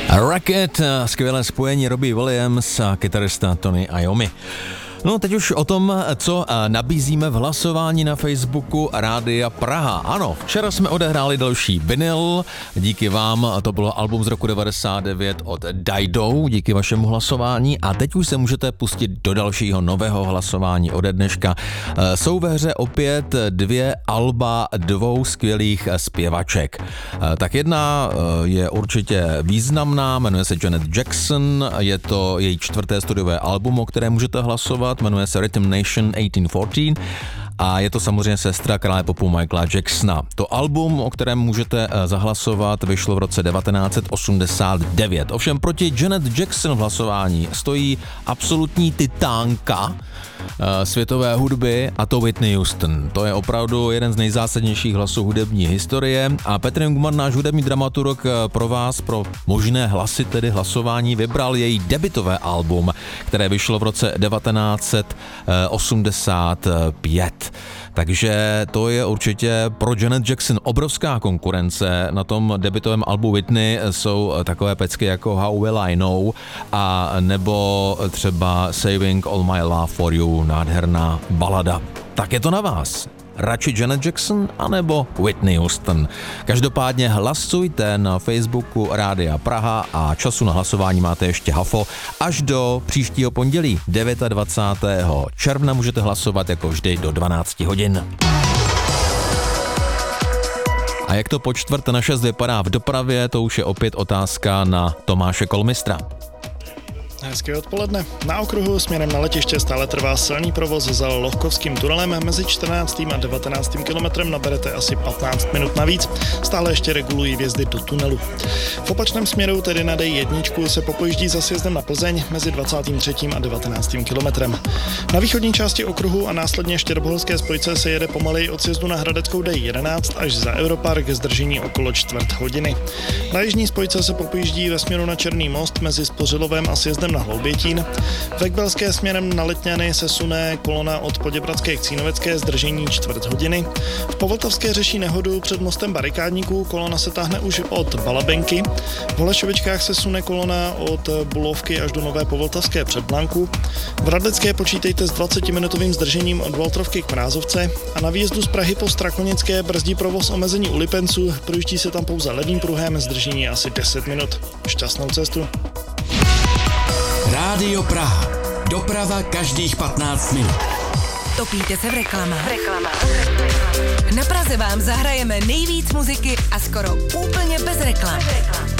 Racket, skvělé spojení Robbie Williams a kytarista Tony Iommi. No teď už o tom, co nabízíme v hlasování na Facebooku Rádia Praha. Ano, včera jsme odehráli další vinyl, díky vám, to bylo album z roku 99 od Dido, díky vašemu hlasování a teď už se můžete pustit do dalšího nového hlasování ode dneška. Jsou ve hře opět dvě alba dvou skvělých zpěvaček. Tak jedna je určitě významná, jmenuje se Janet Jackson, je to její čtvrté studiové album, o které můžete hlasovat, jmenuje se Rhythm Nation 1814 a je to samozřejmě sestra krále popu Michaela Jacksona. To album, o kterém můžete zahlasovat, vyšlo v roce 1989. Ovšem proti Janet Jackson v hlasování stojí absolutní titánka světové hudby a to Whitney Houston. To je opravdu jeden z nejzásadnějších hlasů hudební historie a Petr Jungmann, náš hudební dramaturg, pro vás, pro možné hlasy, tedy hlasování, vybral její debutové album, které vyšlo v roce 1985. Takže to je určitě pro Janet Jackson obrovská konkurence. Na tom debutovém albu Whitney jsou takové pecky jako How Will I Know a nebo třeba Saving All My Love For You, nádherná balada. Tak je to na vás. Radši Janet Jackson anebo Whitney Houston. Každopádně hlasujte na Facebooku Rádia Praha a času na hlasování máte ještě hafo. Až do příštího pondělí 29. června můžete hlasovat jako vždy do 12 hodin. A jak to po 5:45 vypadá v dopravě, to už je opět otázka na Tomáše Kolmistra. Hezké odpoledne. Na okruhu směrem na letiště stále trvá silný provoz za Lohkovským tunelem. Mezi 14. a 19. kilometrem naberete asi 15 minut navíc. Stále ještě regulují vjezdy do tunelu. V opačném směru, tedy na D1, se popojíždí za sjezdem na Plzeň mezi 23. a 19. kilometrem. Na východní části okruhu a následně Štěrboholské spojce se jede pomaleji od sjezdu na Hradeckou D11 až za Europark, zdržení okolo čtvrt hodiny. Na jižní spojce se popojíždí ve směru na Černý most mezi Spořilovem a sjezdem na Hloubětín. V Ekbelské směrem na Letňany se sune kolona od Poděbradské k Cínovecké, zdržení čtvrt hodiny. V Povltavské řeší nehodu před mostem Barikádníků, kolona se táhne už od Balabenky. V Holešovičkách se sune kolona od Bulovky až do Nové Povltavské před Blanku. V Radlické počítejte s 20-minutovým zdržením od Voltrovky k Mrázovce a na výjezdu z Prahy po Strakonické brzdí provoz omezení u Lipenců, projíždí se tam pouze levým pruhem, zdržení asi 10 minut. Šťastnou cestu. Rádio Praha. Doprava každých 15 minut. Topíte se v reklamách? Na Praze vám zahrajeme nejvíc muziky a skoro úplně bez reklam.